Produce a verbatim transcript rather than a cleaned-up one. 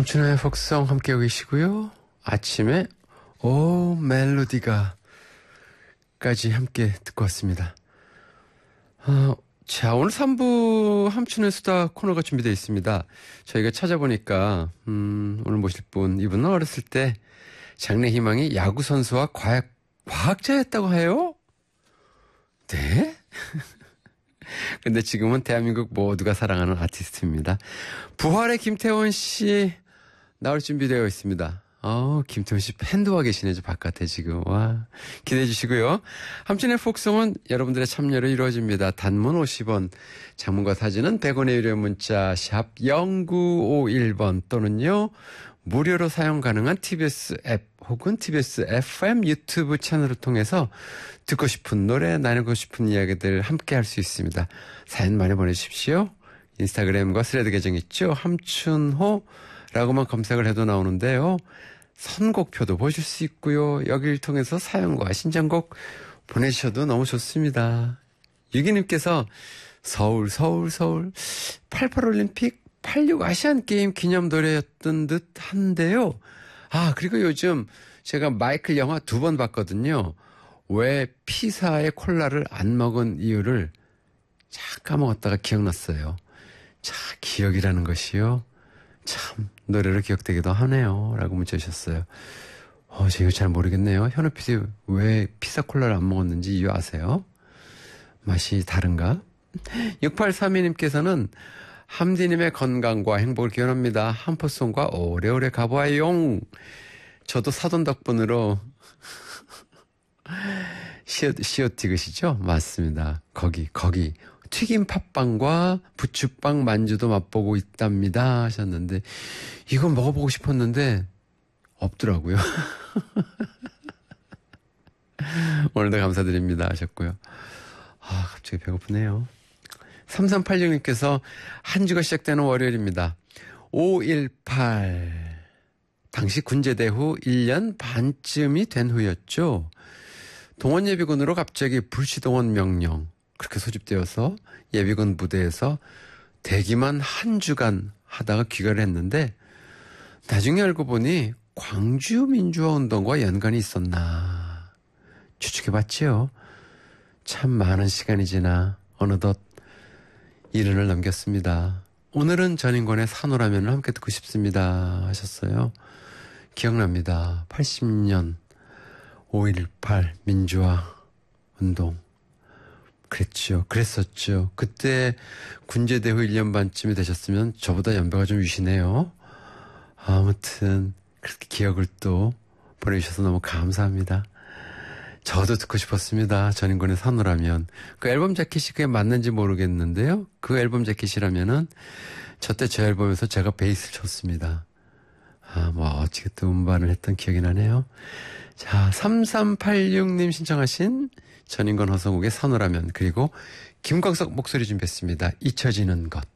삼촌의 복성 함께하고 계시고요. 아침에 오 멜로디가 까지 함께 듣고 왔습니다. 어, 자, 오늘 삼 부 함춘의 수다 코너가 준비되어 있습니다. 저희가 찾아보니까 음, 오늘 모실 분, 이분은 어렸을 때 장래 희망이 야구선수와 과학, 과학자였다고 해요? 네? 근데 지금은 대한민국 모두가 사랑하는 아티스트입니다. 부활의 김태원 씨 나올 준비되어 있습니다. 어, 김태원 씨 팬도 와 계시네, 저 바깥에 지금. 와, 기대해 주시고요. 함춘의 폭성은 여러분들의 참여로 이루어집니다. 단문 오십 원, 장문과 사진은 백 원의 유료 문자 샵 영구오일 번 또는요 무료로 사용 가능한 티비에스 앱 혹은 티비에스 에프엠 유튜브 채널을 통해서 듣고 싶은 노래, 나누고 싶은 이야기들 함께 할 수 있습니다. 사연 많이 보내주십시오. 인스타그램과 스레드 계정 있죠? 함춘호라고만 검색을 해도 나오는데요. 선곡표도 보실 수 있고요. 여기를 통해서 사연과 신청곡 보내주셔도 너무 좋습니다. 유기님께서 서울 서울 서울 팔십팔 올림픽 팔십육 아시안게임 기념 노래였던 듯 한데요. 아, 그리고 요즘 제가 마이클 영화 두 번 봤거든요. 왜 피사의 콜라를 안 먹은 이유를 참 까먹었다가 기억났어요. 자, 기억이라는 것이요. 참 노래로 기억되기도 하네요. 라고 문자 주셨어요. 어, 저 이거 잘 모르겠네요. 현우 피디 왜 피사 콜라를 안 먹었는지 이유 아세요? 맛이 다른가? 육팔삼이 님께서는 함디님의 건강과 행복을 기원합니다. 한포송과 오래오래 가보아용. 저도 사돈 덕분으로 시어, 시어티그시죠? 맞습니다. 거기 거기 튀김 팥빵과 부추빵 만주도 맛보고 있답니다 하셨는데 이건 먹어보고 싶었는데 없더라고요. 오늘도 감사드립니다 하셨고요. 아, 갑자기 배고프네요. 삼삼팔육 님께서 한 주가 시작되는 월요일입니다. 오일팔 당시 군제대 후 일 년 반쯤이 된 후였죠. 동원예비군으로 갑자기 불시동원 명령 그렇게 소집되어서 예비군 부대에서 대기만 한 주간 하다가 귀가를 했는데 나중에 알고 보니 광주 민주화운동과 연관이 있었나 추측해봤지요. 참 많은 시간이 지나 어느덧 이른을 넘겼습니다. 오늘은 전인권의 산호라면을 함께 듣고 싶습니다 하셨어요. 기억납니다. 팔십 년 오일팔 민주화 운동 그랬죠. 그랬었죠. 그때 군제대 후 일 년 반쯤이 되셨으면 저보다 연배가 좀 유시네요. 아무튼 그렇게 기억을 또 보내주셔서 너무 감사합니다. 저도 듣고 싶었습니다. 전인권의 산호라면. 그 앨범 자켓이 그게 맞는지 모르겠는데요. 그 앨범 자켓이라면은 저 때 저 앨범에서 제가 베이스를 쳤습니다. 아, 뭐 어찌겠든 음반을 했던 기억이 나네요. 자, 삼삼팔육 님 신청하신 전인권 허성욱의 산호라면 그리고 김광석 목소리 준비했습니다. 잊혀지는 것.